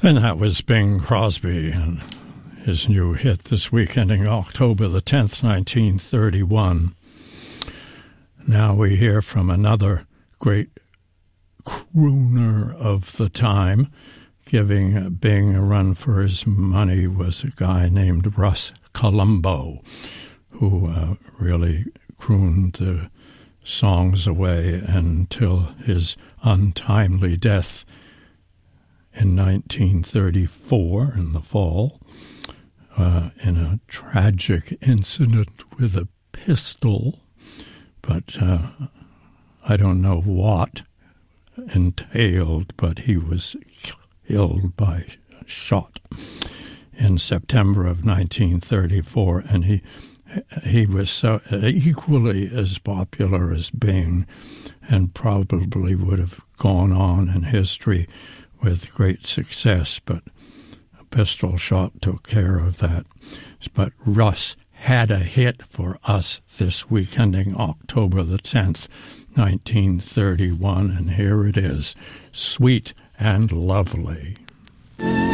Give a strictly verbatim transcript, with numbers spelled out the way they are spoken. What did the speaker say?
And that was Bing Crosby and his new hit this week, ending October the tenth, nineteen thirty-one. Now we hear from another great crooner of the time. Giving Bing a run for his money was a guy named Russ Columbo, who uh, really crooned the songs away until his untimely death in nineteen thirty-four, in the fall, uh, in a tragic incident with a pistol, but uh, I don't know what entailed, but he was killed by a shot in September of nineteen thirty-four, and he he was so equally as popular as Bing, and probably would have gone on in history with great success, but a pistol shot took care of that. But Russ had a hit for us this week, ending October the tenth, nineteen thirty-one, and here it is, Sweet and Lovely.